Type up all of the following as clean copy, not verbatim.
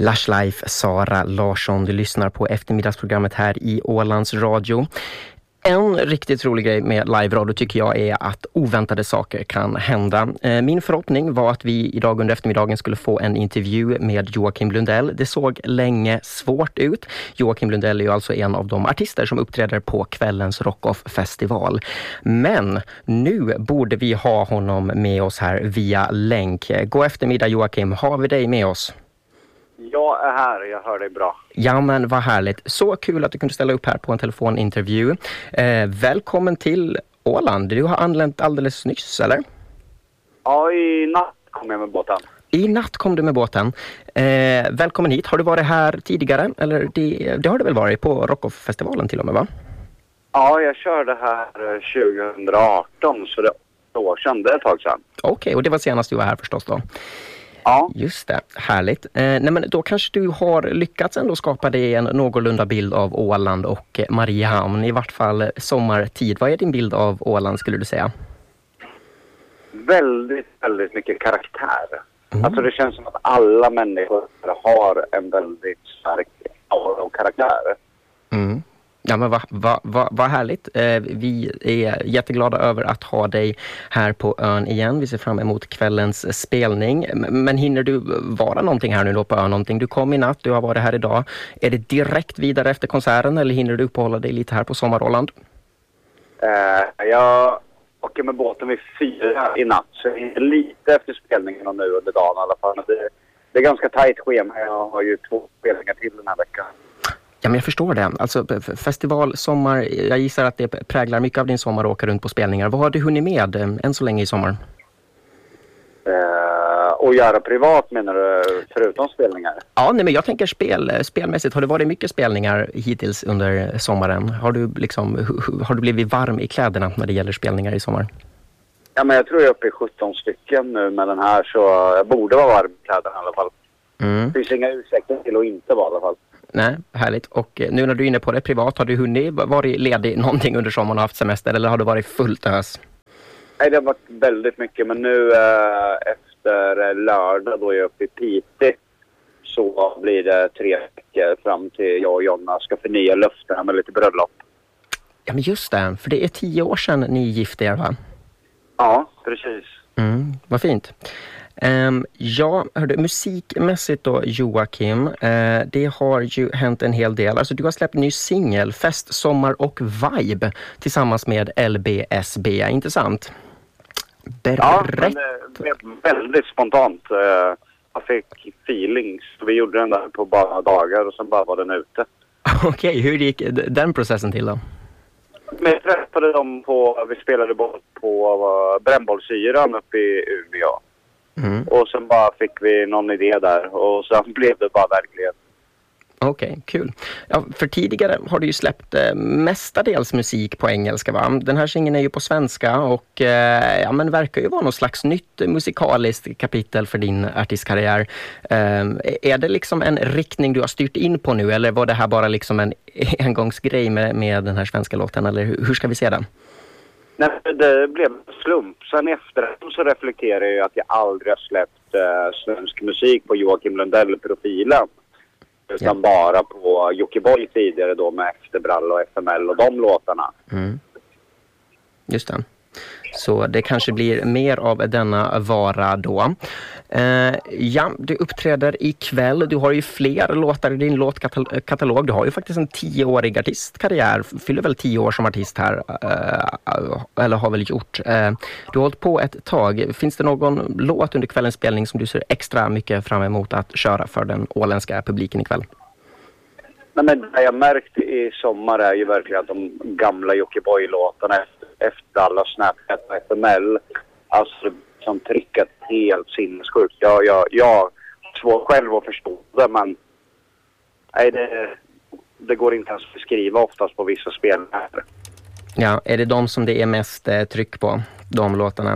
Lush Life, Sara Larsson. Du lyssnar på eftermiddagsprogrammet här i Ålands Radio. En riktigt rolig grej med live-radio tycker jag är att oväntade saker kan hända. Min förhoppning var att vi idag under eftermiddagen skulle få en intervju med Joakim Lundell. Det såg länge svårt ut. Joakim Lundell är ju alltså en av de artister som uppträder på kvällens Rockoff-festival. Men nu borde vi ha honom med oss här via länk. God eftermiddag Joakim, har vi dig med oss? Jag är här, jag hör dig bra. Ja men vad härligt. Så kul att du kunde ställa upp här på en telefonintervju. Välkommen till Åland. Du har anlänt alldeles nyss, eller? Ja, i natt kom jag med båten. I natt kom du med båten. Välkommen hit. Har du varit här tidigare? Eller det har du väl varit på Rockoff-festivalen till och med, va? Ja, jag körde här 2018, så det är år sedan, det är ett tag sedan. Okej, och det var senast du var här förstås då? Ja. Just det, härligt. Nej, men då kanske du har lyckats ändå skapa dig en någorlunda bild av Åland och Mariehamn, i vart fall sommartid. Vad är din bild av Åland skulle du säga? Väldigt, väldigt mycket karaktär. Alltså det känns som att alla människor har en väldigt stark aura och karaktär. Mm. Ja men vad härligt. Vi är jätteglada över att ha dig här på ön igen. Vi ser fram emot kvällens spelning. Men hinner du vara någonting här nu då på ön? Någonting? Du kom i natt, du har varit här idag. Är det direkt vidare efter konserten eller hinner du uppehålla dig lite här på Sommaråland? Jag åker med båten vid 4 i natt. Så jag är lite efter spelningen och nu under dagen i alla fall. Det är ganska tajt schema. Jag har ju 2 spelningar till den här veckan. Ja, men jag förstår det. Alltså festival, sommar, jag gissar att det präglar mycket av din sommar att åka runt på spelningar. Vad har du hunnit med än så länge i sommar? Och göra privat menar du, förutom spelningar? Ja, nej, men jag tänker spelmässigt. Har det varit mycket spelningar hittills under sommaren? Har du blivit varm i kläderna när det gäller spelningar i sommar? Ja, men jag tror jag är uppe i 17 stycken nu med den här, så jag borde vara varm i kläderna i alla fall. Det finns inga ursäkter till att inte vara i alla fall. Nej, härligt. Och nu när du är inne på det privat, har du hunnit varit ledig någonting under sommaren och haft semester eller har det varit fullt ös? Nej, det har varit väldigt mycket, men nu efter lördag då är jag uppe i Piteå så blir det 3 veckor fram till jag och Jonna ska förnya löftena med lite bröllop. Ja men just det, för det är 10 år sedan ni gifte er, va? Ja, precis. Vad fint. Ja, hörde, musikmässigt då Joakim, det har ju hänt en hel del. Alltså du har släppt en ny singel, Fest, sommar och vibe tillsammans med LBSB, inte sant? Ja, men det blev väldigt spontant. Jag fick feelings. Vi gjorde den där på bara dagar och sen bara var den ute. Okej, hur gick den processen till då? Vi träffade dem vi spelade på Brännbollsyran uppe i Umeå. Och sen bara fick vi någon idé där och sen blev det bara verklighet. Okej, kul. Ja, för tidigare har du ju släppt mestadels musik på engelska, va? Den här singeln är ju på svenska och ja, men verkar ju vara någon slags nytt musikaliskt kapitel för din artistkarriär. Är det liksom en riktning du har styrt in på nu eller var det här bara liksom en engångsgrej med den här svenska låten eller hur ska vi se den? Nej, det blev en slump. Sen efter så reflekterar jag att jag aldrig har släppt svensk musik på Joakim Lundell-profilen. Utan bara på Jockiboi tidigare då med Efterbrall och FML och de låtarna. Just det. Så det kanske blir mer av denna vara då. Ja, du uppträder ikväll. Du har ju fler låtar i din låtkatalog. Du har ju faktiskt en 10-årig artistkarriär. Fyller väl 10 år som artist här. Eller har väl gjort. Du har hållit på ett tag. Finns det någon låt under kvällens spelning som du ser extra mycket fram emot att köra för den åländska publiken ikväll? Nej, men det jag märkt i sommar är ju verkligen att de gamla Jockiboi-låtarna efter alla Snapchat och FML, alltså som tryckat helt sinnessjukt. Jag har svårt själv att förstå det, men nej, det går inte ens att beskriva oftast på vissa spelningar. Ja, är det de som det är mest tryck på, de låtarna?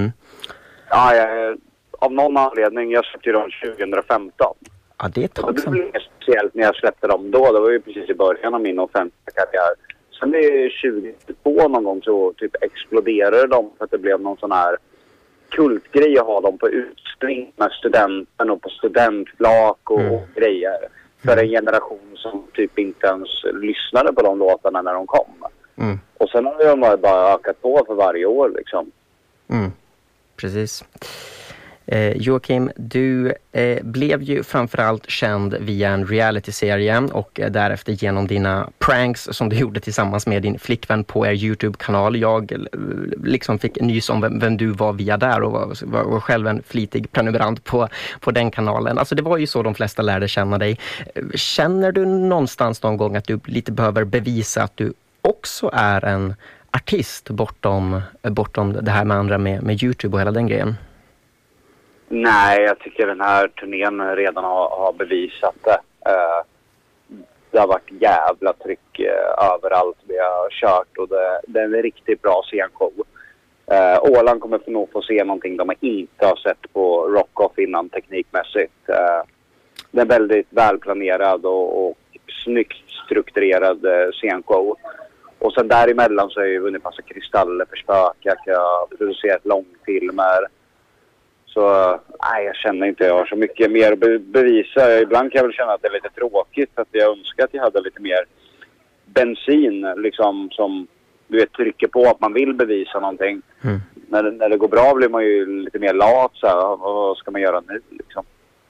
Ja, av någon anledning, jag släppte dem 2015. Ja, det är ett tag sedan. Det blev speciellt när jag släppte dem då. Det var ju precis i början av min offentliga karriär. Sen i 2022 någon gång så typ exploderade de för att det blev någon sån här kultgrej att ha dem på utspring med studenten och på studentflak och grejer. För en generation som typ inte ens lyssnade på de låtarna när de kom. Och sen har de bara ökat på för varje år liksom. Precis. Joakim, du blev ju framförallt känd via en reality-serie och därefter genom dina pranks som du gjorde tillsammans med din flickvän på er YouTube-kanal. Jag liksom fick nys om vem du var via där och var själv en flitig prenumerant på den kanalen. Alltså det var ju så de flesta lärde känna dig. Känner du någonstans någon gång att du lite behöver bevisa att du också är en artist bortom det här med andra med YouTube och hela den grejen? Nej, jag tycker den här turnén redan har bevisat det. Det har varit jävla tryck överallt vi har kört och det är en riktigt bra scenshow. Åland kommer nog få se någonting de inte har sett på Rock-Off innan teknikmässigt. Det är väldigt välplanerad och snyggt strukturerad scenshow. Och sen däremellan så har jag ju vunnit massa kristaller för spökjakt. Jag har producerat långfilmer. Så nej, jag känner inte jag har så mycket mer att bevisa. Ibland kan jag väl känna att det är lite tråkigt. Att jag önskar att jag hade lite mer bensin liksom, som du vet, trycker på att man vill bevisa någonting. När det går bra blir man ju lite mer lat. Så här, vad ska man göra nu liksom?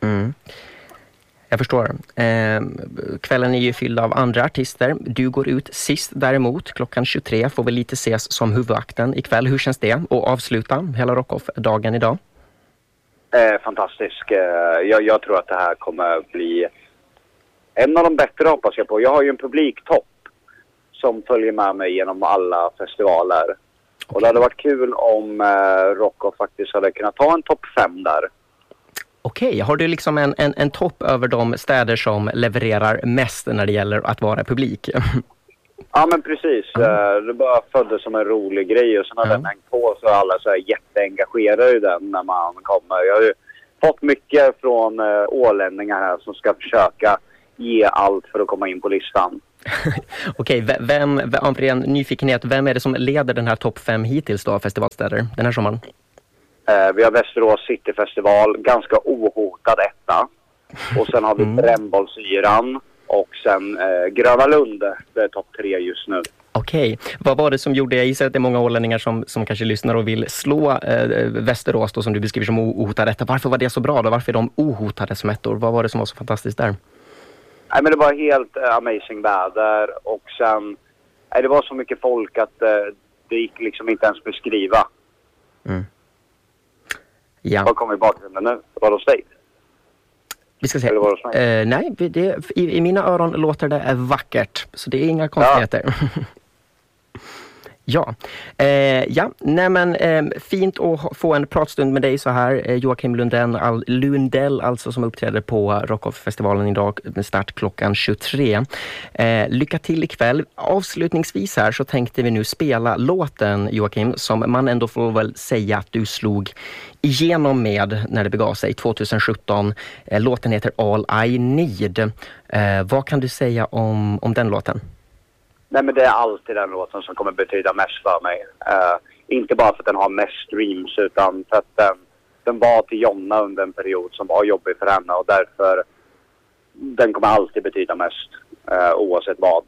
Jag förstår. Kvällen är ju fylld av andra artister. Du går ut sist däremot, klockan 23. Får väl lite ses som huvudakten ikväll. Hur känns det? Och avsluta hela Rock-Off-dagen idag? Fantastisk. Jag tror att det här kommer bli en av de bättre, hoppas jag på. Jag har ju en publiktopp som följer med mig genom alla festivaler. Och det hade varit kul om Rock-Off faktiskt hade kunnat ta en topp 5 där. Okej, har du liksom en topp över de städer som levererar mest när det gäller att vara publik? Ja, men precis. Det bara föddes som en rolig grej och sen har den hängt på så alla så här jätteengagerade i den när man kommer. Jag har ju fått mycket från ålänningar här som ska försöka ge allt för att komma in på listan. Okej, av ren nyfikenhet, vem är det som leder den här topp 5 hittills då, festivalstäder den här sommaren? Vi har Västerås Cityfestival, ganska ohotad etta. Och sen har vi Brännbollsyran och sen Gröna Lund, det är topp 3 just nu. Okej, vad var det som gjorde, jag gissar att det är många ålänningar som kanske lyssnar och vill slå Västerås då, som du beskriver som ohotad etta. Varför var det så bra då? Varför är de ohotade som ettor? Vad var det som var så fantastiskt där? Nej, men det var helt amazing väder och sen det var så mycket folk att det gick liksom inte ens beskriva. Ja. Vad kommer i bakgrunden nu? Var det hos dig? Vi ska se. Nej, i mina öron låter det vackert. Så det är inga konstigheter. Ja. Fint att få en pratstund med dig så här. Joakim Lundell alltså, som uppträder på Rock-Off-festivalen idag med start klockan 23. Lycka till ikväll. Avslutningsvis här så tänkte vi nu spela låten, Joakim, som man ändå får väl säga att du slog igenom med när det begav sig 2017. Låten heter All I Need. Vad kan du säga om den låten? Nej, men det är alltid den låten som kommer betyda mest för mig. Inte bara för att den har mest streams utan för att den var till Jonna under en period som var jobbig för henne och därför den kommer alltid betyda mest oavsett vad.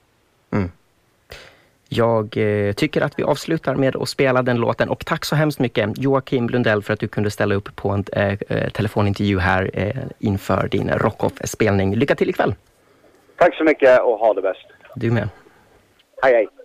Jag tycker att vi avslutar med att spela den låten och tack så hemskt mycket Joakim Lundell för att du kunde ställa upp på en telefonintervju här inför din Rock-Off-spelning. Lycka till ikväll! Tack så mycket och ha det bäst! Du med! Hej hej!